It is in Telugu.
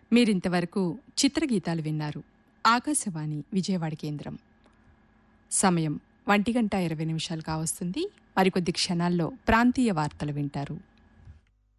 మీరింతవరకు చిత్రగీతాలు విన్నారు. ఆకాశవాణి విజయవాడ కేంద్రం. సమయం 1:20 కావస్తుంది. మరికొద్ది క్షణాల్లో ప్రాంతీయ వార్తలు వింటారు.